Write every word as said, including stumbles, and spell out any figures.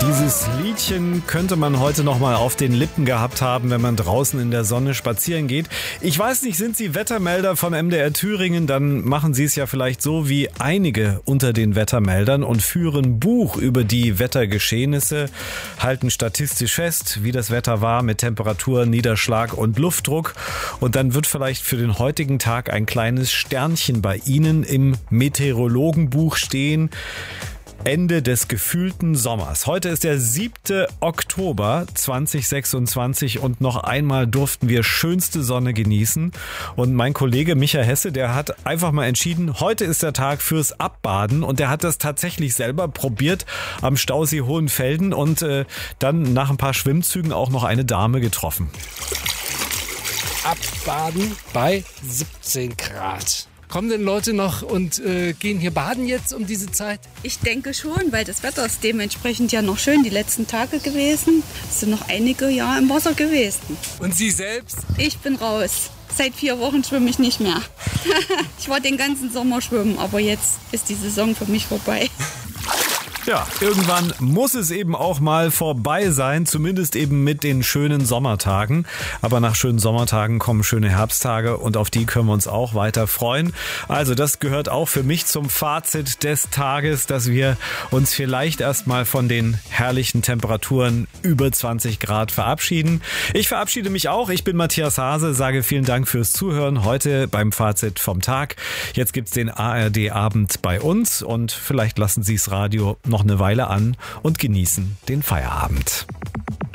Dieses Liedchen könnte man heute noch mal auf den Lippen gehabt haben, wenn man draußen in der Sonne spazieren geht. Ich weiß nicht, sind Sie Wettermelder vom M D R Thüringen? Dann machen Sie es ja vielleicht so wie einige unter den Wettermeldern und führen Buch über die Wettergeschehnisse, halten statistisch fest, wie das Wetter war mit Temperatur, Niederschlag und Luftdruck. Und dann wird vielleicht für den heutigen Tag ein kleines Sternchen bei Ihnen im Meteorologenbuch stehen. Ende des gefühlten Sommers. Heute ist der siebte Oktober zweitausendsechsundzwanzig und noch einmal durften wir schönste Sonne genießen. Und mein Kollege Micha Hesse, der hat einfach mal entschieden, heute ist der Tag fürs Abbaden und der hat das tatsächlich selber probiert am Stausee Hohenfelden und äh, dann nach ein paar Schwimmzügen auch noch eine Dame getroffen. Abbaden bei siebzehn Grad. Kommen denn Leute noch und äh, gehen hier baden jetzt um diese Zeit? Ich denke schon, weil das Wetter ist dementsprechend ja noch schön die letzten Tage gewesen. Es sind noch einige Jahre im Wasser gewesen. Und Sie selbst? Ich bin raus. Seit vier Wochen schwimme ich nicht mehr. Ich war den ganzen Sommer schwimmen, aber jetzt ist die Saison für mich vorbei. Ja, irgendwann muss es eben auch mal vorbei sein, zumindest eben mit den schönen Sommertagen. Aber nach schönen Sommertagen kommen schöne Herbsttage und auf die können wir uns auch weiter freuen. Also das gehört auch für mich zum Fazit des Tages, dass wir uns vielleicht erstmal von den herrlichen Temperaturen über zwanzig Grad verabschieden. Ich verabschiede mich auch. Ich bin Matthias Hase, sage vielen Dank fürs Zuhören heute beim Fazit vom Tag. Jetzt gibt's den A R D-Abend bei uns und vielleicht lassen Sie das Radio noch eine Weile an und genießen den Feierabend.